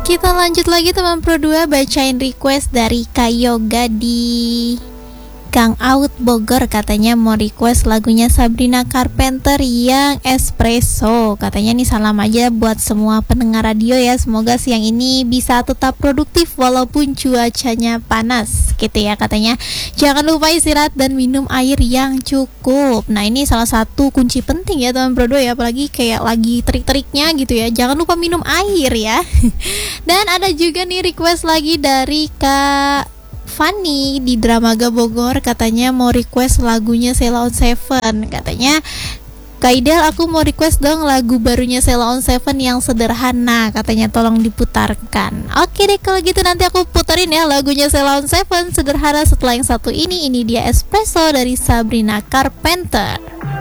Kita lanjut lagi teman Pro 2, bacain request dari Kayoga di Kang Out Bogor. Katanya mau request lagunya Sabrina Carpenter yang Espresso. Katanya nih salam aja buat semua pendengar radio ya. Semoga siang ini bisa tetap produktif walaupun cuacanya panas gitu ya katanya. Jangan lupa istirahat dan minum air yang cukup. Nah ini salah satu kunci penting ya teman Pro 2 ya. Apalagi kayak lagi terik-teriknya gitu ya. Jangan lupa minum air ya. Dan ada juga nih request lagi dari Kak Fanny di Dramaga Bogor. Katanya mau request lagunya Sheila on Seven. Katanya Kak Idel, aku mau request dong lagu barunya Sheila on Seven yang sederhana. Katanya tolong diputarkan. Oke deh kalau gitu nanti aku puterin ya lagunya Sheila on Seven sederhana setelah yang satu ini. Ini dia Espresso dari Sabrina Carpenter.